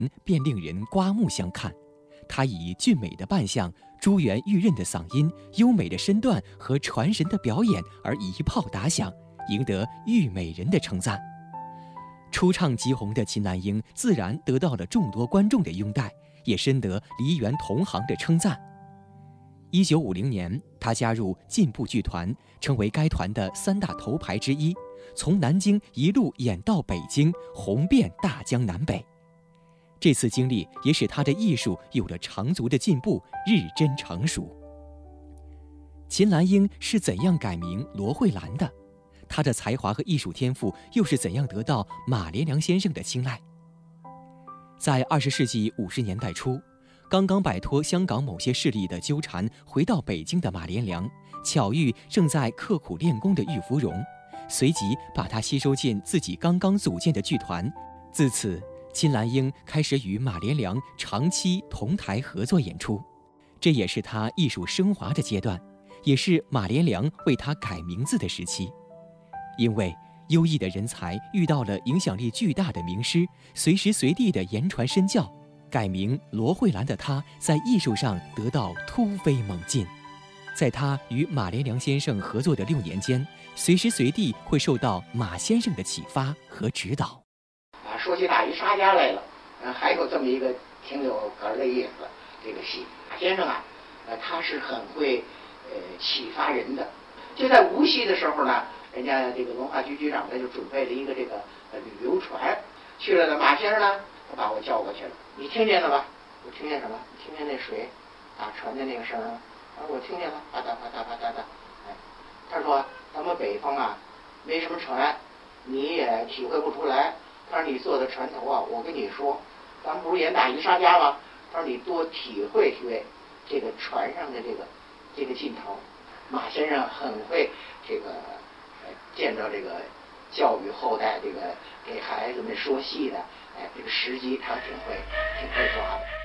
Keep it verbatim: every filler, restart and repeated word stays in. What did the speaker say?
便令人刮目相看。他以俊美的扮相、珠圆玉润的嗓音、优美的身段和传神的表演而一炮打响，赢得玉美人的称赞。初唱即红的秦南英自然得到了众多观众的拥戴，也深得梨园同行的称赞。一九五零年，他加入进步剧团，成为该团的三大头牌之一，从南京一路演到北京，红遍大江南北。这次经历也使他的艺术有了长足的进步，日臻成熟。秦兰英是怎样改名罗慧兰的？她的才华和艺术天赋又是怎样得到马连良先生的青睐？在二十世纪五十年代初，刚刚摆脱香港某些势力的纠缠，回到北京的马连良，巧遇正在刻苦练功的郁芙蓉，随即把她吸收进自己刚刚组建的剧团。自此，秦兰英开始与马连良长期同台合作演出，这也是他艺术升华的阶段，也是马连良为他改名字的时期。因为优异的人才遇到了影响力巨大的名师，随时随地的言传身教，改名罗慧兰的他在艺术上得到突飞猛进。在他与马连良先生合作的六年间，随时随地会受到马先生的启发和指导。 啊，说起大鱼沙家来了，呃，还有这么一个挺有个儿的意思，这个戏马先生啊，呃，他是很会呃启发人的。就在无锡的时候呢，人家这个文化局局长呢就准备了一个这个呃旅游船，去了呢，马先生呢，他把我叫过去了，你听见了吧？我听见什么？听见那水打船的那个声儿？啊，我听见了，啪嗒啪嗒啪嗒的。哎，他说咱们北方啊，没什么船，你也体会不出来。他说你坐在船头啊，我跟你说，咱们不是演大鱼沙家吗？他说你多体会体会这个船上的这个这个劲头。马先生很会这个呃见到这个教育后代，这个给孩子们说戏的，哎，这个时机他挺会挺会抓的。